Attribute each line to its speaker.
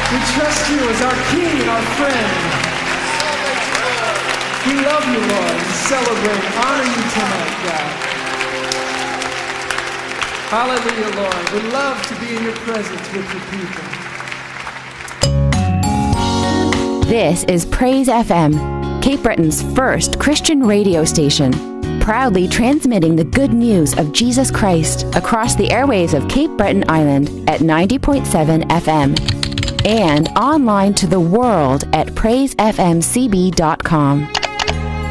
Speaker 1: We trust you as our King and our friend. We love you, Lord, and celebrate and honor you tonight, God. Hallelujah, Lord. We love to be in your presence with your people.
Speaker 2: This is Praise FM, Cape Breton's first Christian radio station, proudly transmitting the good news of Jesus Christ across the airwaves of Cape Breton Island at 90.7 FM and online to the world at praisefmcb.com.